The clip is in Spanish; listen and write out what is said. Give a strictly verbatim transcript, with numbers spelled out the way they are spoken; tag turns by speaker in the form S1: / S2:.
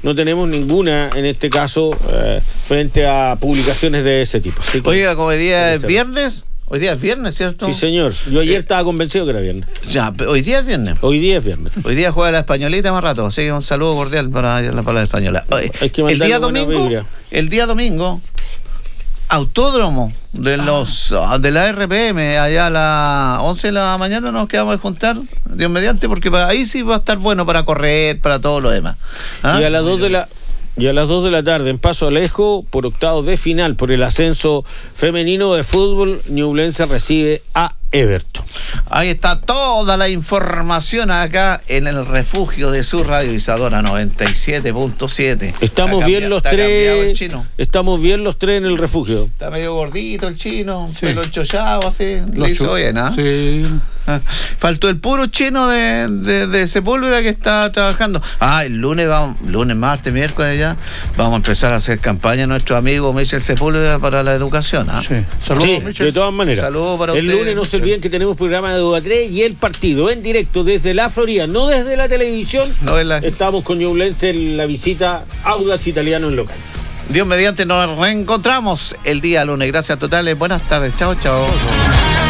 S1: no tenemos ninguna en este caso eh, frente a publicaciones de ese tipo. Así que,
S2: oiga, como hoy día es viernes, hoy día es viernes, ¿cierto?
S1: Sí, señor. Yo ayer
S2: eh,
S1: estaba convencido que era viernes.
S2: Ya, hoy día es viernes.
S1: Hoy día es viernes.
S2: Hoy día juega la Españolita más rato, así que un saludo cordial para la palabra española.
S1: Hay que
S2: el día
S1: buena
S2: domingo,
S1: vibra.
S2: el día domingo, autódromo de los ah. de la R P M, allá a las once de la mañana nos quedamos a juntar, Dios mediante, porque ahí sí va a estar bueno para correr, para todo lo demás. ¿Ah?
S1: Y a las dos de la Y a las dos de la tarde, en Paso Alejo, por octavos de final, por el ascenso femenino de fútbol, Ñublense recibe a Everton.
S2: Ahí está toda la información acá en el refugio de su radio Isadora noventa y siete punto siete.
S1: Estamos
S2: Está
S1: bien
S2: cambia,
S1: los
S2: está
S1: tres.
S2: el chino.
S1: Estamos bien los tres en el refugio.
S2: Está medio gordito el chino,
S3: Sí.
S2: pelo enchollado, así. Lo hizo bien, ¿ah?
S3: Sí.
S2: Faltó el puro chino de, de, de Sepúlveda que está trabajando. Ah, el lunes vamos, lunes, martes, miércoles ya, vamos a empezar a hacer campaña a nuestro amigo Michel Sepúlveda para la educación. ¿Ah?
S3: Sí. Saludos,
S1: Sí,
S3: Michel.
S1: de todas maneras.
S2: Saludos para
S1: el
S2: ustedes,
S1: lunes no se
S2: Michel.
S1: olviden que tenemos programa de Duda tres y el partido en directo desde la Florida, no desde la televisión.
S2: No es la...
S1: Estamos con Ñublense en la visita Audax Italiano en local.
S2: Dios mediante, nos reencontramos el día lunes. Gracias totales. Buenas tardes. Chao, chao.